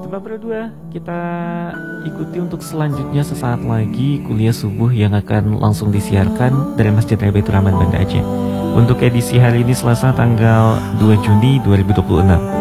Coba berdua kita ikuti untuk selanjutnya sesaat lagi kuliah subuh yang akan langsung disiarkan dari Masjid Baitur Rahman Banda Aceh. Untuk edisi hari ini Selasa tanggal 2 Juni 2026.